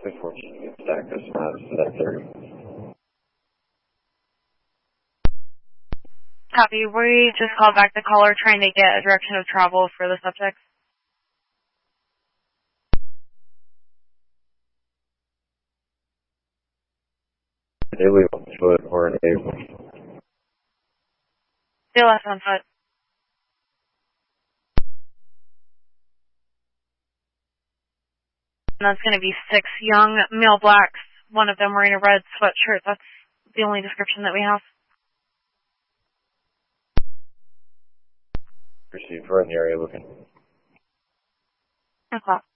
Unfortunately, get stacked us maps to that 30. Copy. We just called back the caller trying to get a direction of travel for the subject. They leave on foot or an able. They left on foot. And that's going to be 6 young male blacks, one of them wearing a red sweatshirt. That's the only description that we have. Received. We're in the area looking. O'clock.